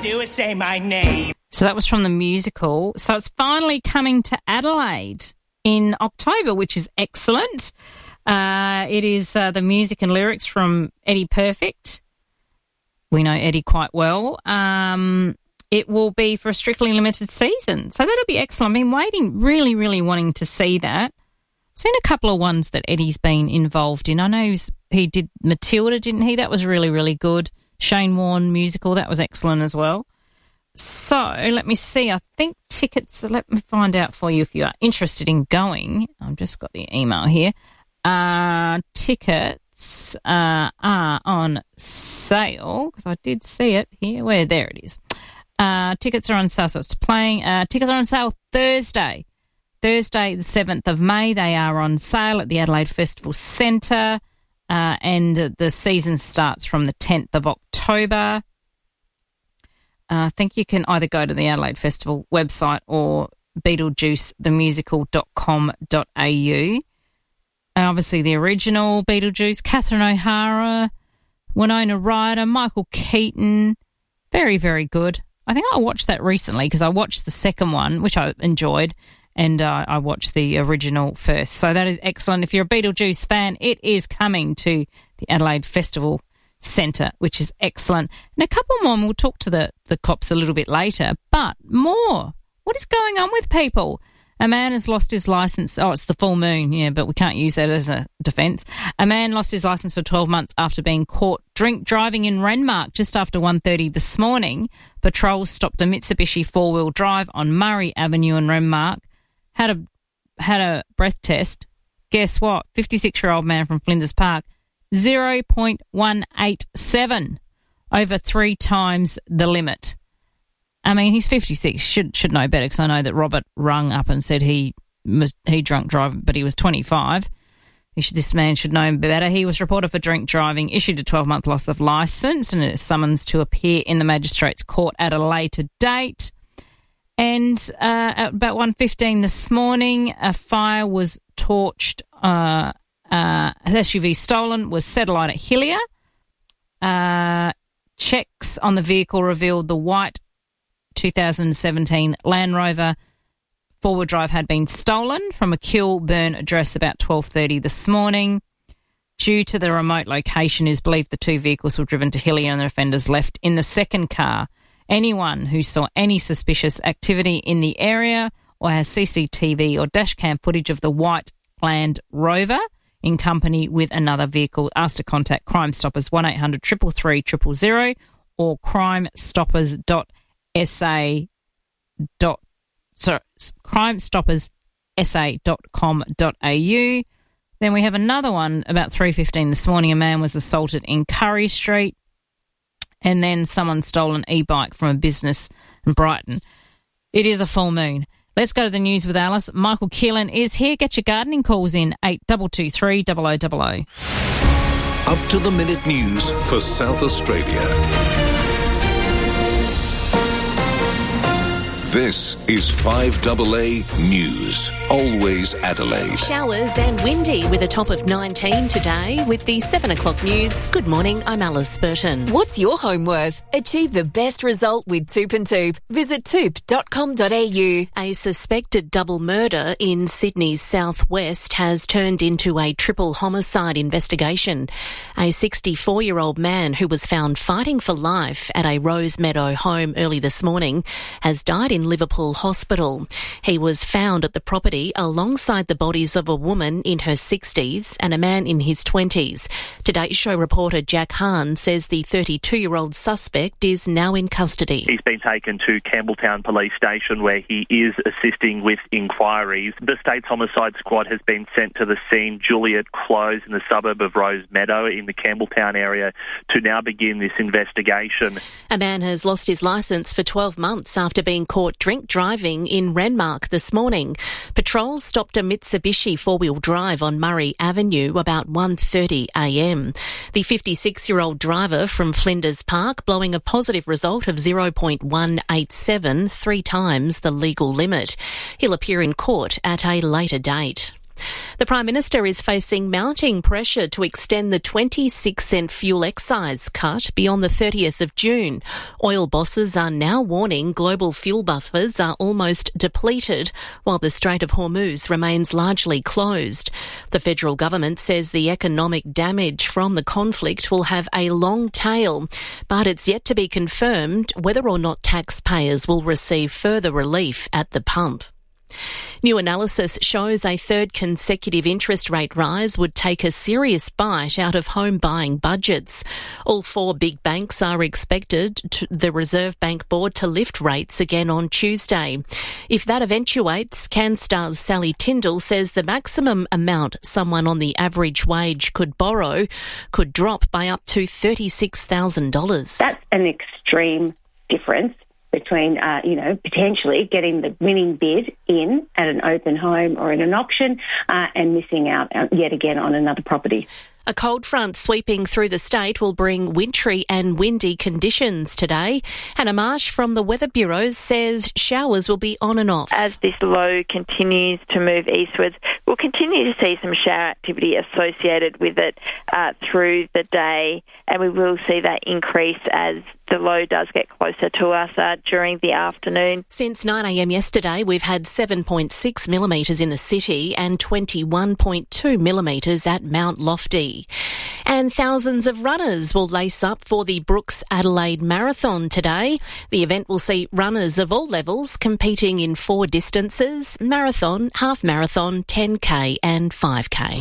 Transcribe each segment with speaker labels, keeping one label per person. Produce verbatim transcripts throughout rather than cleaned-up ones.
Speaker 1: do is say my name.
Speaker 2: So that was from the musical. So it's finally coming to Adelaide in October, which is excellent. Uh, it is uh, the music and lyrics from Eddie Perfect. We know Eddie quite well. Um, it will be for a strictly limited season. So that'll be excellent. I've been waiting, really, really wanting to see that. Seen a couple of ones that Eddie's been involved in. I know he's, he did Matilda, didn't he? That was really, really good. Shane Warne musical, that was excellent as well. So let me see. I think tickets, let me find out for you if you are interested in going. I've just got the email here. Uh, tickets uh, are on sale because I did see it here. Where? There it is. Uh, tickets are on sale. So it's playing. Uh, tickets are on sale Thursday. Thursday, the seventh of May. They are on sale at the Adelaide Festival Centre. Uh, and the season starts from the tenth of October. Uh, I think you can either go to the Adelaide Festival website or beetlejuice the musical dot com dot a u. And obviously the original Beetlejuice, Catherine O'Hara, Winona Ryder, Michael Keaton. Very, very good. I think I watched that recently because I watched the second one, which I enjoyed, and uh, I watched the original first. So that is excellent. If you're a Beetlejuice fan, it is coming to the Adelaide Festival Centre, which is excellent. And a couple more, and we'll talk to the, the cops a little bit later, but more. What is going on with people? A man has lost his licence. Oh, it's the full moon, yeah, but we can't use that as a defence. A man lost his licence for twelve months after being caught drink driving in Renmark just after one thirty this morning. Patrols stopped a Mitsubishi four-wheel drive on Murray Avenue in Renmark, had a, had a breath test. Guess what? fifty-six-year-old man from Flinders Park, zero point one eight seven, over three times the limit. I mean, he's fifty-six, should should know better because I know that Robert rung up and said he was he drunk driving, but he was twenty-five. He should, this man should know better. He was reported for drink driving, issued a twelve-month loss of licence and a summons to appear in the magistrate's court at a later date. And uh, at about one fifteen this morning, a fire was torched. Uh, uh, an S U V stolen was set alight at Hillier. Uh, checks on the vehicle revealed the white two thousand seventeen Land Rover four-wheel drive had been stolen from a Kilburn address about twelve thirty this morning. Due to the remote location, it is believed the two vehicles were driven to Hillier and the offenders left in the second car. Anyone who saw any suspicious activity in the area or has C C T V or dash cam footage of the white Land Rover in company with another vehicle asked to contact Crime Stoppers one eight hundred three three three zero zero zero or crime stoppers dot sa dot sorry crime stoppers s a dot com dot a u. Then we have another one about three fifteen this morning. A man was assaulted in Curry Street, and then someone stole an e-bike from a business in Brighton. It is a full moon. Let's go to the news with Alice. Michael Keelan is here. Get your gardening calls in eight two two three zero zero zero zero.
Speaker 3: Up to the minute news for South Australia. This is five A A News. Always Adelaide.
Speaker 4: Showers and windy with a top of nineteen today with the seven o'clock news. Good morning, I'm Alice Burton.
Speaker 5: What's your home worth? Achieve the best result with Toop and Toop. Visit toop dot com dot a u.
Speaker 4: A suspected double murder in Sydney's southwest has turned into a triple homicide investigation. A sixty-four-year-old man who was found fighting for life at a Rosemeadow home early this morning has died in Liverpool Hospital. He was found at the property alongside the bodies of a woman in her sixties and a man in his twenties. Today Show reporter Jack Hahn says the thirty-two-year-old suspect is now in custody.
Speaker 6: He's been taken to Campbelltown Police Station where he is assisting with inquiries. The State's Homicide Squad has been sent to the scene, Juliet Close in the suburb of Rosemeadow in the Campbelltown area, to now begin this investigation.
Speaker 4: A man has lost his licence for twelve months after being caught drink driving in Renmark this morning. Patrols stopped a Mitsubishi four-wheel drive on Murray Avenue about one thirty a m. The fifty-six-year-old driver from Flinders Park blowing a positive result of zero point one eight seven, three times the legal limit. He'll appear in court at a later date. The Prime Minister is facing mounting pressure to extend the twenty-six cent fuel excise cut beyond the thirtieth of June. Oil bosses are now warning global fuel buffers are almost depleted, while the Strait of Hormuz remains largely closed. The federal government says the economic damage from the conflict will have a long tail, but it's yet to be confirmed whether or not taxpayers will receive further relief at the pump. New analysis shows a third consecutive interest rate rise would take a serious bite out of home buying budgets. All four big banks are expected, to the Reserve Bank Board, to lift rates again on Tuesday. If that eventuates, CanStar's Sally Tyndall says the maximum amount someone on the average wage could borrow could drop by up to thirty-six thousand dollars.
Speaker 1: That's an extreme difference between, uh, you know, potentially getting the winning bid in at an open home or in an auction uh, and missing out uh, yet again on another property.
Speaker 4: A cold front sweeping through the state will bring wintry and windy conditions today. Hannah Marsh from the Weather Bureau says showers will be on and off.
Speaker 7: As this low continues to move eastwards, we'll continue to see some shower activity associated with it uh, through the day, and we will see that increase as the low does get closer to us uh, during the afternoon.
Speaker 4: Since nine a m yesterday, we've had seven point six millimetres in the city and twenty-one point two millimetres at Mount Lofty. And thousands of runners will lace up for the Brooks Adelaide Marathon today. The event will see runners of all levels competing in four distances: marathon, half marathon, ten K and five K.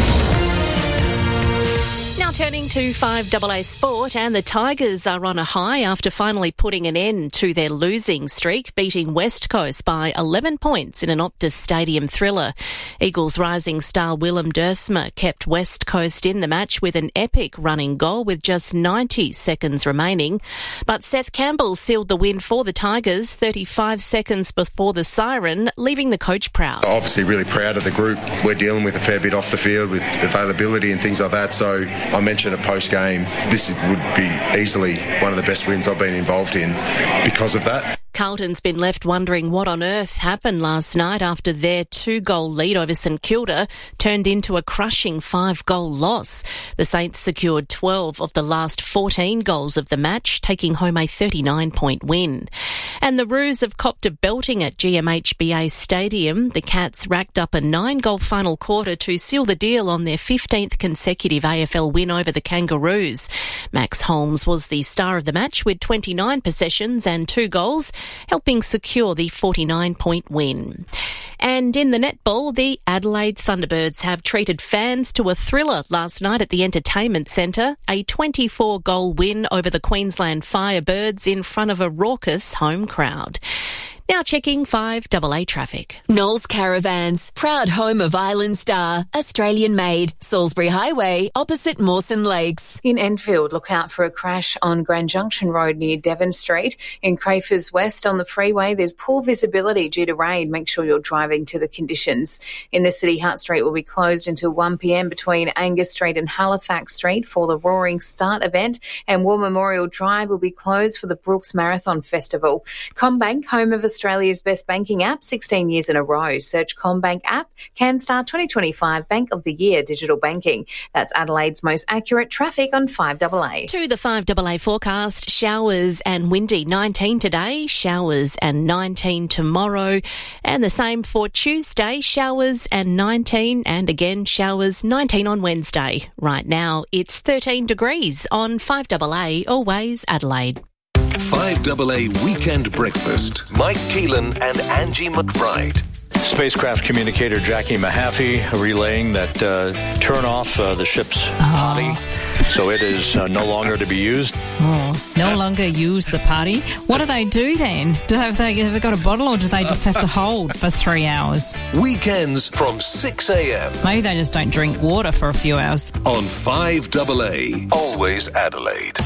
Speaker 4: Now turning to five A A Sport, and the Tigers are on a high after finally putting an end to their losing streak, beating West Coast by eleven points in an Optus Stadium thriller. Eagles rising star Willem Dersma kept West Coast in the match with an epic running goal with just ninety seconds remaining. But Seth Campbell sealed the win for the Tigers thirty-five seconds before the siren, leaving the coach proud.
Speaker 8: Obviously really proud of the group. We're dealing with a fair bit off the field with availability and things like that, so I mentioned it post-game, this would be easily one of the best wins I've been involved in because of that.
Speaker 4: Carlton's been left wondering what on earth happened last night after their two-goal lead over St Kilda turned into a crushing five-goal loss. The Saints secured twelve of the last fourteen goals of the match, taking home a thirty-nine point win. And the Roos have copped a belting at G M H B A Stadium. The Cats racked up a nine-goal final quarter to seal the deal on their fifteenth consecutive A F L win over the Kangaroos. Max Holmes was the star of the match with twenty-nine possessions and two goals, helping secure the forty-nine point win. And in the netball, the Adelaide Thunderbirds have treated fans to a thriller last night at the Entertainment Centre, a twenty-four goal win over the Queensland Firebirds in front of a raucous home crowd. Now checking five A A traffic.
Speaker 5: Knowles Caravans, proud home of Island Star, Australian made, Salisbury Highway, opposite Mawson Lakes.
Speaker 9: In Enfield, look out for a crash on Grand Junction Road near Devon Street. In Crafers West on the freeway, there's poor visibility due to rain. Make sure you're driving to the conditions. In the city, Hart Street will be closed until one p m between Angus Street and Halifax Street for the Roaring Start event, and War Memorial Drive will be closed for the Brooks Marathon Festival. CommBank, home of Australia's best banking app, sixteen years in a row. Search CommBank app, CanStar twenty twenty-five Bank of the Year Digital Banking. That's Adelaide's most accurate traffic on five A A.
Speaker 4: To the five A A forecast, showers and windy, nineteen today, showers and nineteen tomorrow, and the same for Tuesday, showers and nineteen, and again showers, nineteen on Wednesday. Right now, it's thirteen degrees on five A A, always Adelaide.
Speaker 3: five A A Weekend Breakfast. Mike Keelan and Angie McBride.
Speaker 10: Spacecraft communicator Jackie Mahaffey relaying that uh, turn off uh, the ship's potty, so it is uh, no longer to be used.
Speaker 2: Oh, no longer use the potty. What do they do then? Do they have, they, have they got a bottle, or do they just have to hold for three hours?
Speaker 3: Weekends from six a m.
Speaker 2: Maybe they just don't drink water for a few hours.
Speaker 3: On five A A, always Adelaide.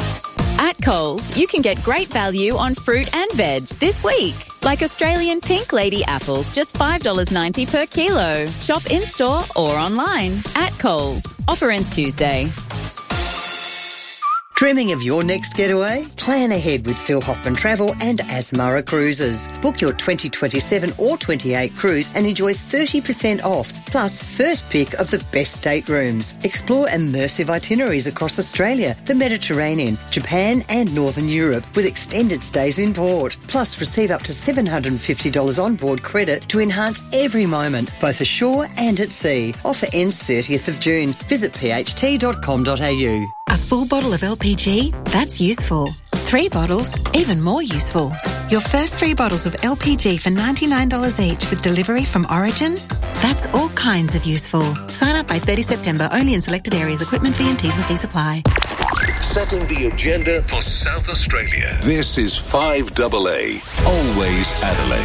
Speaker 11: At Coles, you can get great value on fruit and veg this week. Like Australian pink lady apples, just five dollars ninety per kilo. Shop in-store or online at Coles. Offer ends Tuesday.
Speaker 12: Dreaming of your next getaway? Plan ahead with Phil Hoffman Travel and Asmara Cruises. Book your twenty twenty-seven or twenty-eight cruise and enjoy thirty percent off, plus first pick of the best staterooms. Explore immersive itineraries across Australia, the Mediterranean, Japan and Northern Europe with extended stays in port. Plus receive up to seven hundred fifty dollars onboard credit to enhance every moment, both ashore and at sea. Offer ends thirtieth of June. Visit p h t dot com dot a u.
Speaker 13: A full bottle of L P G? That's useful. Three bottles? Even more useful. Your first three bottles of L P G for ninety-nine dollars each with delivery from Origin? That's all kinds of useful. Sign up by thirtieth September, only in selected areas. Equipment fee and T's and C's apply.
Speaker 3: Setting the agenda for South Australia. This is five double A, always Adelaide.